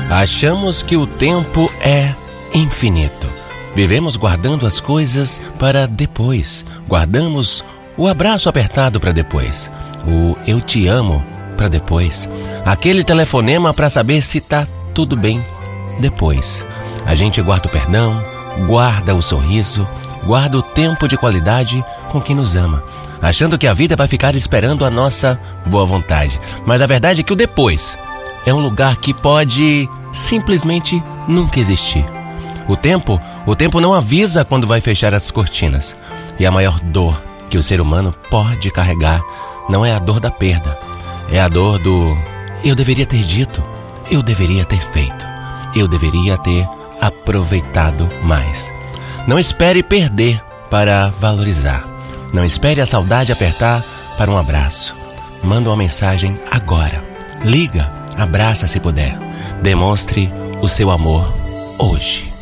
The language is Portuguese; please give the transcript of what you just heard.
Achamos que o tempo é infinito. Vivemos guardando as coisas para depois. Guardamos o abraço apertado para depois. O eu te amo para depois. Aquele telefonema para saber se tá tudo bem depois. A gente guarda o perdão, guarda o sorriso, guarda o tempo de qualidade com quem nos ama, achando que a vida vai ficar esperando a nossa boa vontade. Mas a verdade é que o depois é um lugar que pode simplesmente nunca existir. O tempo não avisa quando vai fechar as cortinas. E a maior dor que o ser humano pode carregar não é a dor da perda, é a dor do eu deveria ter dito, eu deveria ter feito, eu deveria ter aproveitado mais. Não espere perder para valorizar. Não espere a saudade apertar para um abraço. Manda uma mensagem agora. Liga, abraça se puder. Demonstre o seu amor hoje.